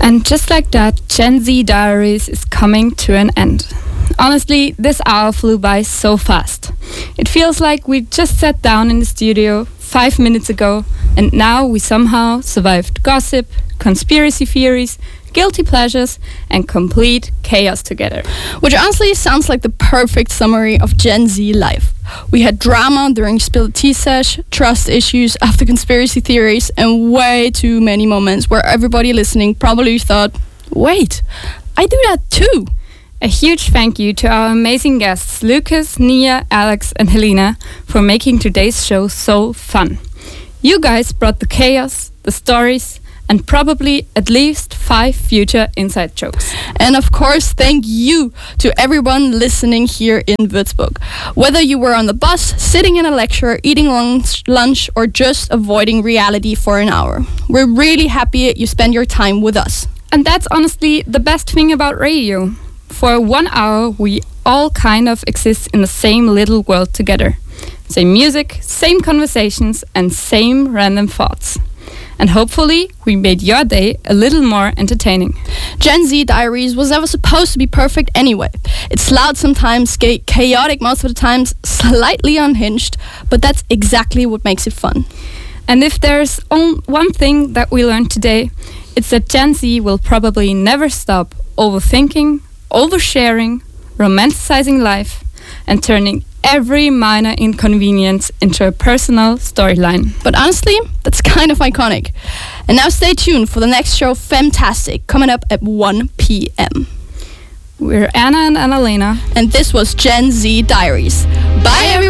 And just like that, Gen Z Diaries is coming to an end. Honestly, this hour flew by so fast. It feels like we just sat down in the studio 5 minutes ago, and now we somehow survived gossip, conspiracy theories, guilty pleasures, and complete chaos together. Which honestly sounds like the perfect summary of Gen Z life. We had drama during Spill the Tea Sesh, trust issues after conspiracy theories, and way too many moments where everybody listening probably thought, wait, I do that too. A huge thank you to our amazing guests Lucas, Nia, Alex, and Helena for making today's show so fun. You guys brought the chaos, the stories, and probably at least 5 future inside jokes. And of course, thank you to everyone listening here in Würzburg. Whether you were on the bus, sitting in a lecture, eating lunch, or just avoiding reality for an hour. We're really happy you spend your time with us. And that's honestly the best thing about radio. For 1 hour, we all kind of exist in the same little world together. Same music, same conversations, and same random thoughts. And hopefully, we made your day a little more entertaining. Gen Z Diaries was never supposed to be perfect anyway. It's loud sometimes, chaotic most of the times, slightly unhinged, but that's exactly what makes it fun. And if there's one thing that we learned today, it's that Gen Z will probably never stop overthinking, oversharing, romanticizing life, and turning every minor inconvenience into a personal storyline. But honestly, that's kind of iconic. And now stay tuned for the next show, Femtastic, coming up at 1 p.m. We're Anna and Annalena. And this was Gen Z Diaries. Bye everyone!